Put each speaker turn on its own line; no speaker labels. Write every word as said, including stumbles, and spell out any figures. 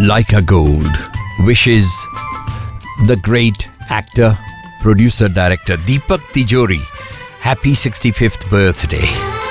Like a Gold wishes the great actor, producer, director Deepak Tijori happy sixty-fifth birthday.